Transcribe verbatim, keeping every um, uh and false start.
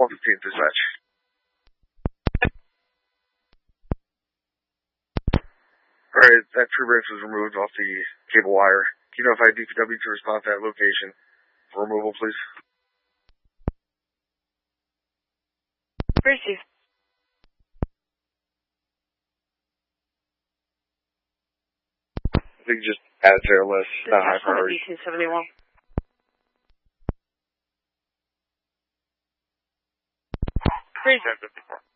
one fifteen dispatch. Alright, that tree branch was removed off the cable wire. Can you notify D P W to respond to that location for removal, please? Receive. I think just add it to our list. Not high priority. two seventy-one. Receive.